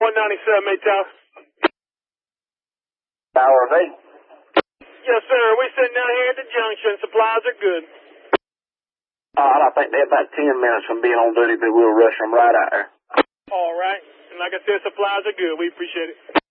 197, May Tower. Tower 8. Yes, sir. We're sitting down here at the junction. Supplies are good. I think they're about 10 minutes from being on duty, but we'll rush them right out there. All right. And like I said, supplies are good. We appreciate it.